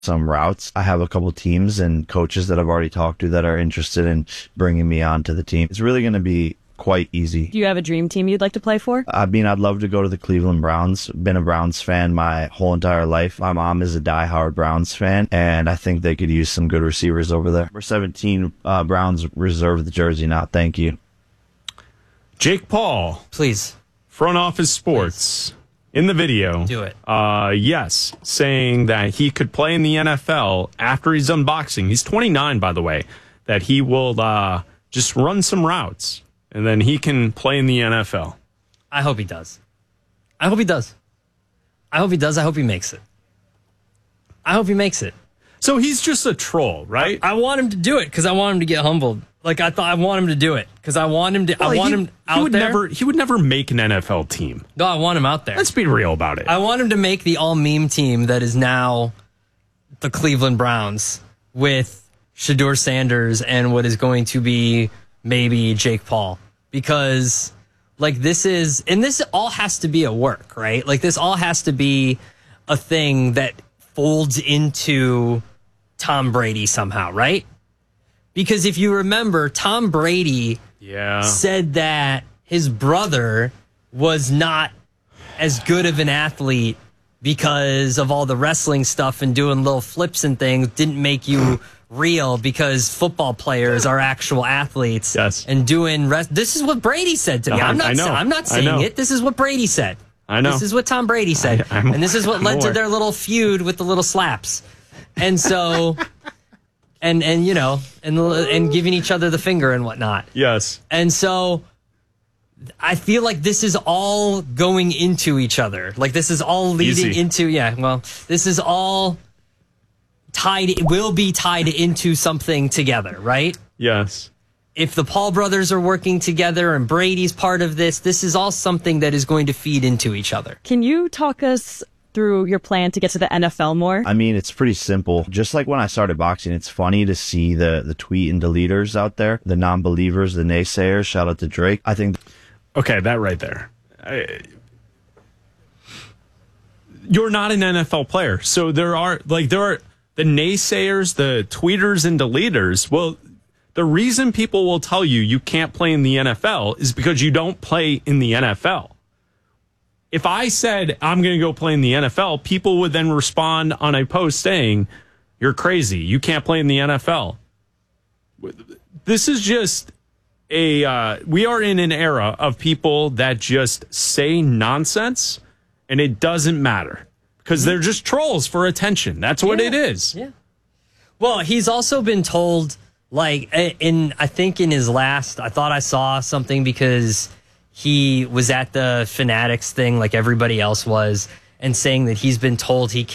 some routes. I have a couple teams and coaches that I've already talked to that are interested in bringing me onto the team. It's really going to be quite easy. Do you have a dream team you'd like to play for? I mean, I'd love to go to the Cleveland Browns. Been a Browns fan my whole entire life. My mom is a diehard Browns fan, and I think they could use some good receivers over there. Number 17, Browns reserve the jersey now. Thank you. Jake Paul. Please. Front Office Sports. Please. In the video. Do it. Yes, saying that he could play in the NFL after he's done boxing. He's 29, by the way. That he will just run some routes. And then he can play in the NFL. I hope he does. I hope he does. I hope he does. I hope he makes it. I hope he makes it. So he's just a troll, right? I want him to do it because I want him to get humbled. Like I want him to do it because I want him to. Well, I want him out there. He would never make an NFL team. No, I want him out there. Let's be real about it. I want him to make the all meme team that is now the Cleveland Browns with Shedeur Sanders and what is going to be maybe Jake Paul, because like this all has to be a work, right? Like this all has to be a thing that folds into Tom Brady somehow, right? Because if you remember, Tom Brady said that his brother was not as good of an athlete because of all the wrestling stuff and doing little flips and things didn't make you real, because football players are actual athletes. Yes. And doing this is what Brady said to me. I'm not saying it. This is what Brady said. I know. This is what Tom Brady said. And this is what led to their little feud with the little slaps. And so and you know, and giving each other the finger and whatnot. Yes. And so I feel like this is all going into each other. Like this is all leading into this is all will be tied into something together, right? Yes. If the Paul brothers are working together and Brady's part of this is all something that is going to feed into each other. Can you talk us through your plan to get to the NFL more? I mean, it's pretty simple. Just like when I started boxing, it's funny to see the tweet and deleters out there, the non-believers, the naysayers. Shout out to Drake. I think... Okay, that right there. You're not an NFL player. So there are the naysayers, the tweeters and deleters. Well, the reason people will tell you can't play in the NFL is because you don't play in the NFL. If I said I'm going to go play in the NFL, people would then respond on a post saying, you're crazy. You can't play in the NFL. This is just we are in an era of people that just say nonsense and it doesn't matter because they're just trolls for attention. That's what it is. Yeah. Well, he's also been told, like, I think in his last, I thought I saw something because he was at the Fanatics thing like everybody else was, and saying that he's been told he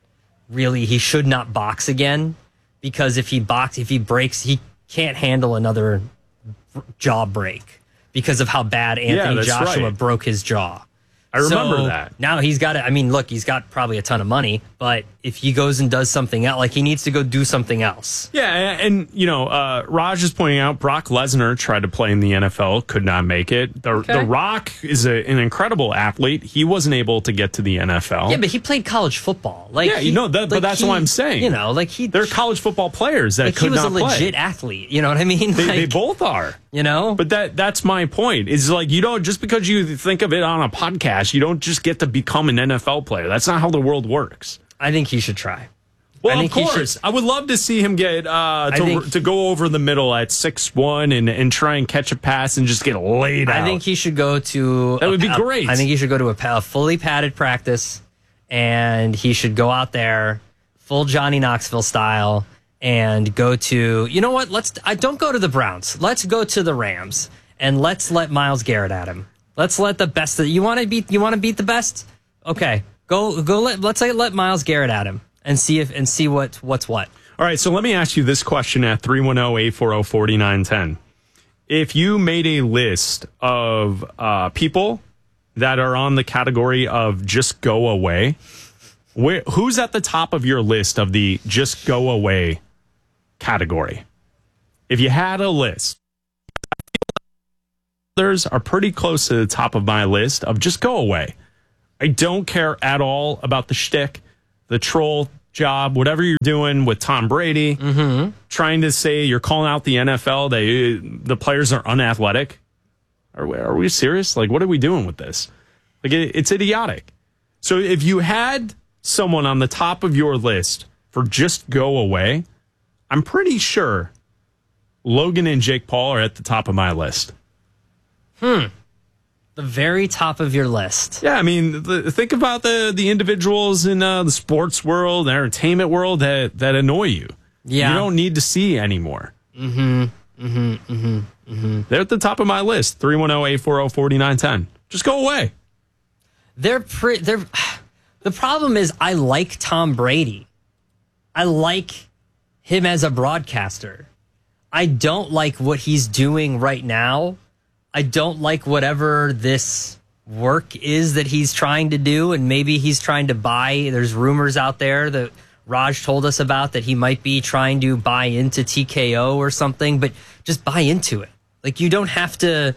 should not box again because if he breaks, he can't handle another jaw break because of how bad Anthony Joshua broke his jaw. I remember that. Now he's got he's got probably a ton of money, but if he goes and does something else, like he needs to go do something else. Yeah, and Raj is pointing out Brock Lesnar tried to play in the NFL, could not make it. The Rock is an incredible athlete. He wasn't able to get to the NFL. Yeah, but he played college football. But that's what I'm saying. They're college football players that could not play. He was a legit athlete. You know what I mean? They both are. But that's my point. Is like you don't just because you think of it on a podcast, you don't just get to become an NFL player. That's not how the world works. I think he should try. Well, of course. I would love to see him get to go over the middle at 6'1" and try and catch a pass and just get laid out. I think he should go to... That would be great. I think he should go to a fully padded practice, and he should go out there full Johnny Knoxville style and go to... You know what? Don't go to the Browns. Let's go to the Rams, and let's let Myles Garrett at him. Let's let the best... You want to beat the best? Okay. Let's let Myles Garrett at him and see what's what. All right, so let me ask you this question at 310-840-4910. If you made a list of people that are on the category of just go away, who's at the top of your list of the just go away category? If you had a list, others are pretty close to the top of my list of just go away. I don't care at all about the shtick, the troll, job, whatever you're doing with Tom Brady, trying to say you're calling out the NFL, the players are unathletic. Are we serious? Like, what are we doing with this? Like, it's idiotic. So if you had someone on the top of your list for just go away, I'm pretty sure Logan and Jake Paul are at the top of my list. The very top of your list. Yeah, I mean, think about the individuals in the sports world, the entertainment world that annoy you. Yeah. You don't need to see anymore. They're at the top of my list. 310-840-4910. Just go away. They're the problem is I like Tom Brady. I like him as a broadcaster. I don't like what he's doing right now. I don't like whatever this work is that he's trying to do, and maybe he's trying to buy. There's rumors out there that Raj told us about that he might be trying to buy into TKO or something, but just buy into it. Like, you don't have to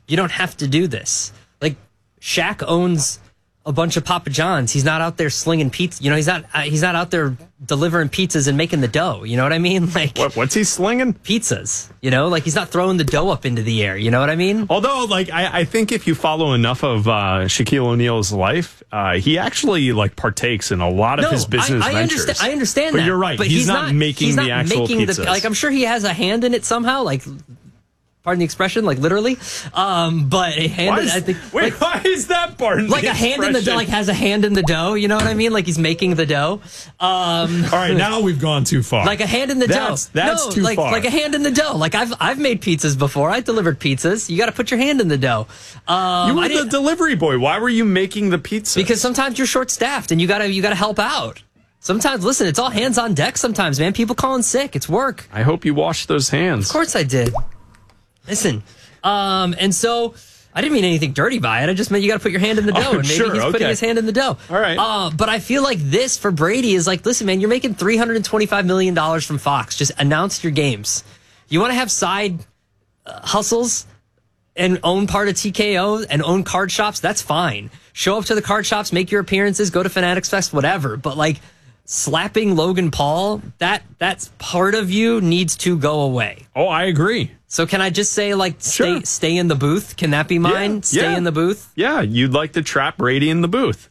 do this. Like, Shaq owns a bunch of Papa John's. He's not out there slinging pizza. You know, he's not out there delivering pizzas and making the dough. You know what I mean? Like, what's he slinging? Pizzas. You know, like, he's not throwing the dough up into the air. You know what I mean? Although, like, I think if you follow enough of Shaquille O'Neal's life, he actually like partakes in a lot of his business ventures. I understand but that. You're right. But he's not making the actual pizzas. Like, I'm sure he has a hand in it somehow. Like, pardon the expression, like literally. But a hand. I think. Wait, why is that pardon? Like a hand in the dough. Like, has a hand in the dough. You know what I mean? Like, he's making the dough. All right, now we've gone too far. Like a hand in the dough. That's too far. Like a hand in the dough. Like, I've made pizzas before. I delivered pizzas. You got to put your hand in the dough. You were the delivery boy. Why were you making the pizza? Because sometimes you're short staffed and you gotta help out. Sometimes, listen, it's all hands on deck. Sometimes, man, people calling sick. It's work. I hope you washed those hands. Of course I did. Listen, and so I didn't mean anything dirty by it. I just meant you got to put your hand in the dough, and maybe he's putting his hand in the dough. All right. But I feel like this for Brady is like, listen, man, you're making $325 million from Fox. Just announce your games. You want to have side hustles and own part of TKO and own card shops? That's fine. Show up to the card shops, make your appearances, go to Fanatics Fest, whatever. But like, slapping Logan Paul, that's part of you needs to go away. Oh, I agree. So can I just say, like, stay in the booth? Can that be mine? Yeah, stay in the booth? Yeah, you'd like to trap Brady in the booth.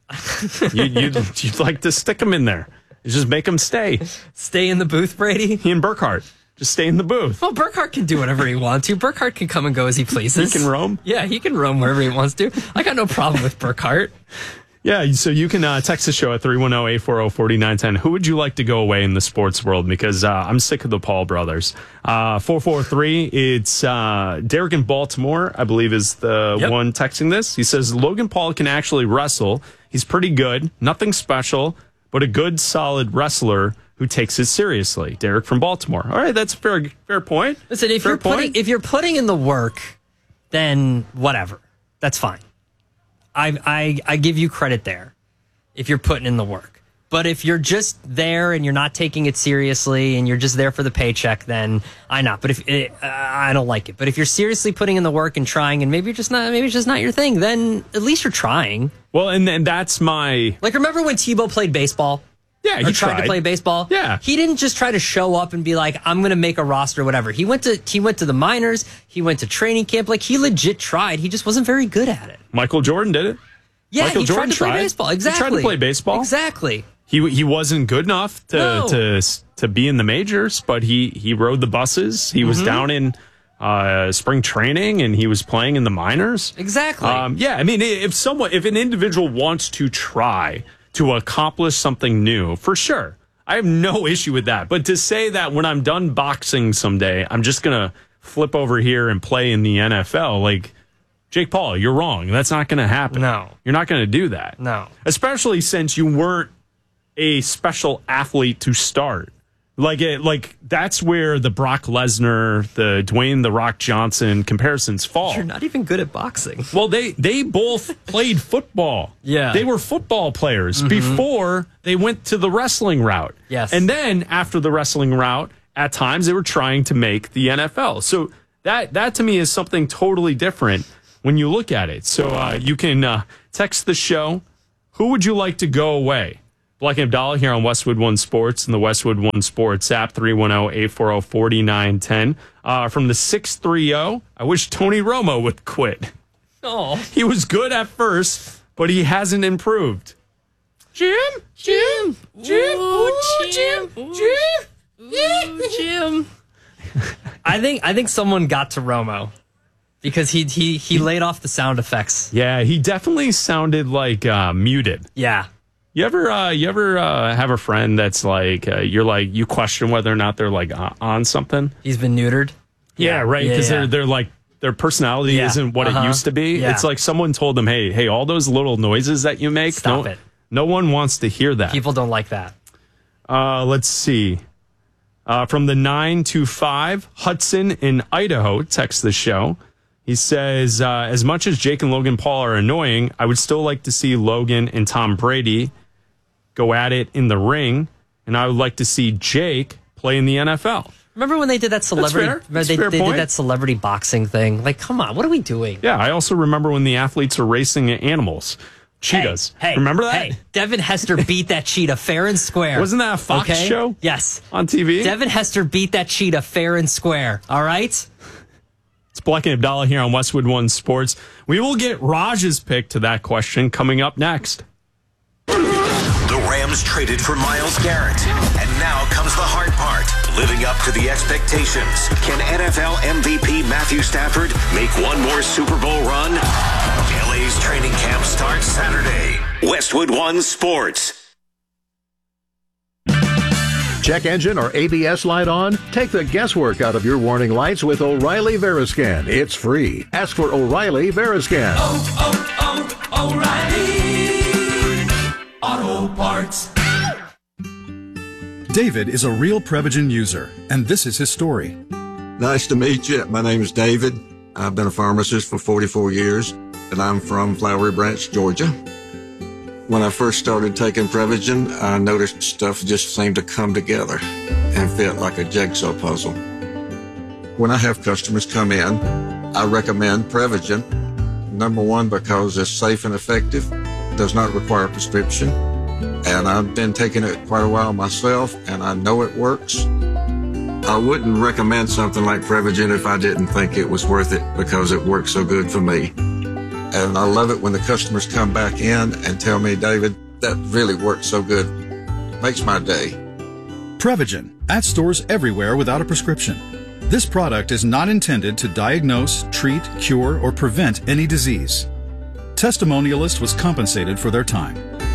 you'd like to stick him in there. Just make him stay. Stay in the booth, Brady? He and Burkhardt. Just stay in the booth. Well, Burkhardt can do whatever he wants to. Burkhardt can come and go as he pleases. He can roam? Yeah, he can roam wherever he wants to. I got no problem with Burkhardt. Yeah, so you can text the show at 310-840-4910. Who would you like to go away in the sports world? Because I'm sick of the Paul brothers. 443, it's Derek in Baltimore, I believe, is the one texting this. He says, Logan Paul can actually wrestle. He's pretty good. Nothing special, but a good, solid wrestler who takes it seriously. Derek from Baltimore. All right, that's a fair point. Listen, if you're putting in the work, then whatever. That's fine. I give you credit there if you're putting in the work. But if you're just there and you're not taking it seriously and you're just there for the paycheck, then I not. But I don't like it. But if you're seriously putting in the work and trying, and maybe it's just not your thing, then at least you're trying. Well, and that's my remember when Tebow played baseball? Yeah, he tried to play baseball. Yeah, he didn't just try to show up and be like, "I'm going to make a roster," or whatever. He went to the minors. He went to training camp. Like, he legit tried. He just wasn't very good at it. Michael Jordan did it. Yeah, Michael he Jordan tried to play baseball. Exactly. He tried to play baseball. Exactly. He wasn't good enough to be in the majors, but he rode the buses. He was down in spring training, and he was playing in the minors. Exactly. Yeah, I mean, if an individual wants to try to accomplish something new, for sure, I have no issue with that. But to say that when I'm done boxing someday, I'm just gonna flip over here and play in the NFL, like, Jake Paul, you're wrong. That's not going to happen. No. You're not going to do that. No. Especially since you weren't a special athlete to start. Like that's where the Brock Lesnar, the Dwayne "The Rock" Johnson comparisons fall. You're not even good at boxing. Well, they both played football. Yeah. They were football players before they went to the wrestling route. Yes. And then after the wrestling route, at times they were trying to make the NFL. So that to me is something totally different when you look at it. So you can text the show. Who would you like to go away? Black and Abdallah here on Westwood One Sports and the Westwood One Sports app, 310-840-4910. From the 630, I wish Tony Romo would quit. Oh, He was good at first, but he hasn't improved. Jim. I think someone got to Romo because he laid off the sound effects. Yeah, he definitely sounded like muted. Yeah. You ever have a friend that's like you question whether or not they're like on something? He's been neutered. Yeah, right. Because Yeah. they're like their personality Yeah. isn't what it used to be. Yeah. It's like someone told them, hey, all those little noises that you make, Stop it. No one wants to hear that. People don't like that. Let's see. From the 925, Hudson in Idaho texts the show. He says, as much as Jake and Logan Paul are annoying, I would still like to see Logan and Tom Brady go at it in the ring, and I would like to see Jake play in the NFL. Remember when they did that celebrity? fair. That's They a fair did point. that celebrity boxing thing. Like, come on, what are we doing? Yeah, I also remember when the athletes are racing animals. Cheetahs. Hey, remember that? Hey, Devin Hester beat that cheetah fair and square. Wasn't that a Fox show? Yes. On TV? Devin Hester beat that cheetah fair and square. All right? It's Black and Abdallah here on Westwood One Sports. We will get Raj's pick to that question coming up next. The Rams traded for Myles Garrett. And now comes the hard part. Living up to the expectations. Can NFL MVP Matthew Stafford make one more Super Bowl run? LA's training camp starts Saturday. Westwood One Sports. Check engine or ABS light on? Take the guesswork out of your warning lights with O'Reilly Veriscan. It's free. Ask for O'Reilly Veriscan. O'Reilly Auto Parts. David is a real Prevagen user, and this is his story. Nice to meet you. My name is David. I've been a pharmacist for 44 years, and I'm from Flowery Branch, Georgia. When I first started taking Prevagen, I noticed stuff just seemed to come together and fit like a jigsaw puzzle. When I have customers come in, I recommend Prevagen. Number one, because it's safe and effective, does not require a prescription, and I've been taking it quite a while myself, and I know it works. I wouldn't recommend something like Prevagen if I didn't think it was worth it because it works so good for me. And I love it when the customers come back in and tell me, David, that really works so good. Makes my day. Prevagen, at stores everywhere without a prescription. This product is not intended to diagnose, treat, cure, or prevent any disease. Testimonialist was compensated for their time.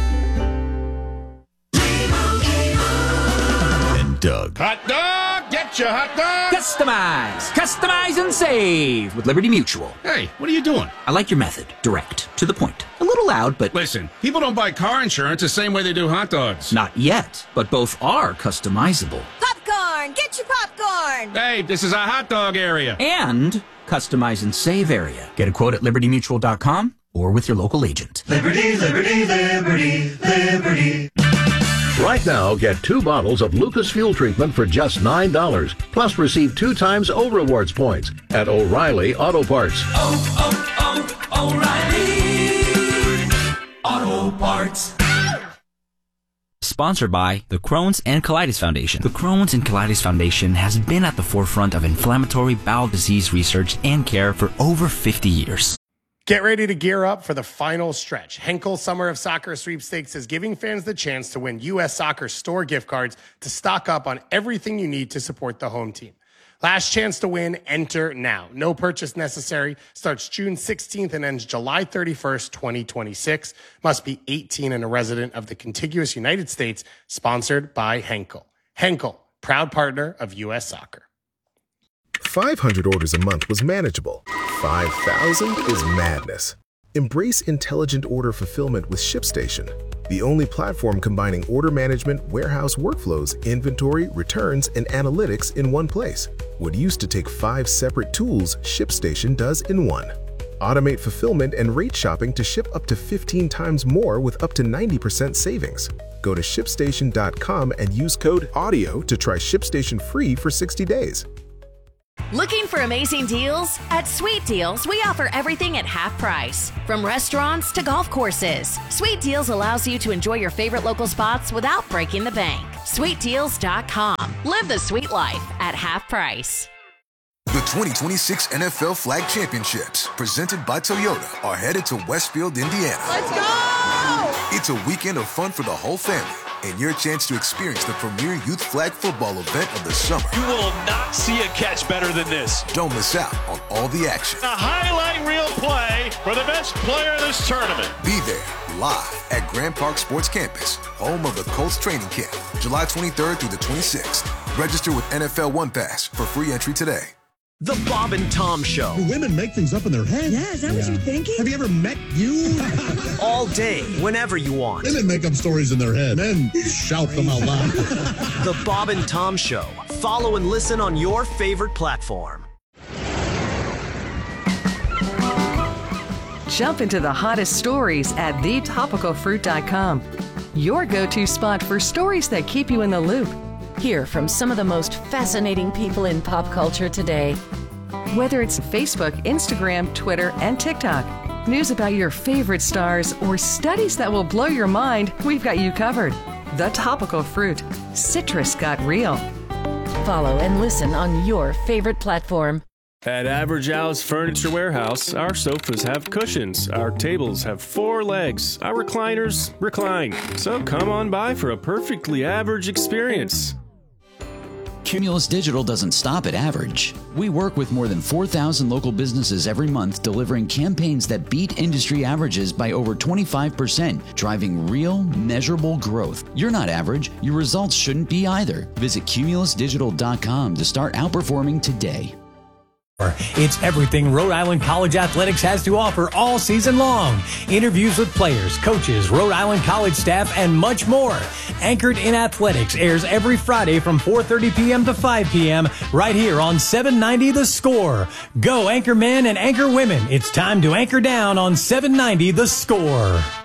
And Doug. Hot dog! Get your hot dog! Customize and save with Liberty Mutual. Hey, what are you doing? I like your method. Direct, to the point. A little loud, but Listen, people don't buy car insurance the same way they do hot dogs. not yet. But both are customizable. Popcorn! Get your popcorn! Hey, this is a hot dog area. And customize and save area. Get a quote at libertymutual.com or with your local agent. Liberty, liberty, liberty, liberty. Right now, get 2 bottles of Lucas Fuel Treatment for just $9. Plus, receive 2 times O-Rewards points at O'Reilly Auto Parts. O'Reilly Auto Parts. Sponsored by the Crohn's and Colitis Foundation. The Crohn's and Colitis Foundation has been at the forefront of inflammatory bowel disease research and care for over 50 years. Get ready to gear up for the final stretch. Henkel Summer of Soccer Sweepstakes is giving fans the chance to win U.S. Soccer store gift cards to stock up on everything you need to support the home team. Last chance to win, enter now. No purchase necessary. Starts June 16th and ends July 31st, 2026. Must be 18 and a resident of the contiguous United States. Sponsored by Henkel. Henkel, proud partner of U.S. Soccer. 500 orders a month was manageable. 5,000 is madness. Embrace intelligent order fulfillment with ShipStation, the only platform combining order management, warehouse workflows, inventory, returns, and analytics in one place. What used to take 5 separate tools, ShipStation does in one. Automate fulfillment and rate shopping to ship up to 15 times more with up to 90% savings. Go to ShipStation.com and use code AUDIO to try ShipStation free for 60 days. Looking for amazing deals? At Sweet Deals, we offer everything at half price. From restaurants to golf courses, Sweet Deals allows you to enjoy your favorite local spots without breaking the bank. SweetDeals.com. Live the sweet life at half price. The 2026 NFL Flag Championships, presented by Toyota, are headed to Westfield, Indiana. Let's go! It's a weekend of fun for the whole family and your chance to experience the premier youth flag football event of the summer. You will not see a catch better than this. Don't miss out on all the action. A highlight reel play for the best player in this tournament. Be there live at Grand Park Sports Campus, home of the Colts training camp, July 23rd through the 26th. Register with NFL One Pass for free entry today. The Bob and Tom Show. Do women make things up in their head? Yeah, is that what you're thinking? Have you ever met you? All day, whenever you want. Women make up stories in their head. Men shout them out loud. The Bob and Tom Show. Follow and listen on your favorite platform. Jump into the hottest stories at thetopicalfruit.com. Your go-to spot for stories that keep you in the loop. Hear from some of the most fascinating people in pop culture today. Whether it's Facebook, Instagram, Twitter, and TikTok, news about your favorite stars, or studies that will blow your mind, we've got you covered. The Topical Fruit. Citrus got real. Follow and listen on your favorite platform. At Average House Furniture Warehouse, our sofas have cushions, our tables have 4 legs, our recliners recline. So come on by for a perfectly average experience. Cumulus Digital doesn't stop at average. We work with more than 4,000 local businesses every month, delivering campaigns that beat industry averages by over 25%, driving real, measurable growth. You're not average. Your results shouldn't be either. Visit cumulusdigital.com to start outperforming today. It's everything Rhode Island College Athletics has to offer all season long. Interviews with players, coaches, Rhode Island College staff, and much more. Anchored in Athletics airs every Friday from 4:30 p.m. to 5 p.m. right here on 790 The Score. Go Anchor Men and Anchor Women. It's time to anchor down on 790 The Score.